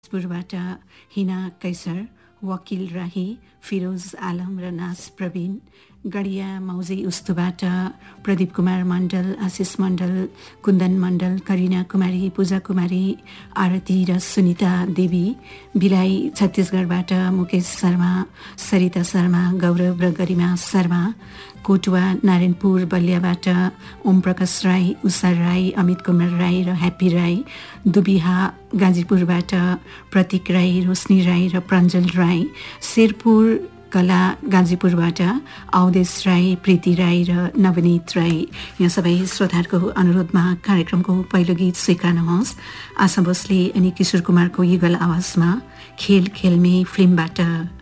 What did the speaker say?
पुरबाट हिना कैसर, वकिल राही, फिरोज आलम र नास प्रवीण, गडिया मौजे उस्तुबाट प्रदीप कुमार मण्डल, आशिष मण्डल, कुन्दन मण्डल, करिना कुमारी, पूजा कुमारी, आरती र सुनिता देवी, भिलाई छत्तीसगढबाट मुकेश शर्मा, सरिता शर्मा, गौरव र गरिमा शर्मा, कोटुवा नारायणपुर बलियाबाट ओम प्रकाश राई, उषा राई, अमित कुमार राई र ह्याप्पी राई, दुबिहा गाजीपुरबाट प्रतीक राई, रोशनी राई र प्रञ्जल राई, शेरपुर कला गाजीपुरबाट अवदेश राई, प्रीति राई र नवनीत राई। यहाँ सबै श्रोताहरूको अनुरोधमा कार्यक्रमको पहिलो गीत स्वीकार्नुहोस्। आशा भोसले अनि किशोर कुमारको युगल आवाजमा खेल खेलमे फिल्मबाट।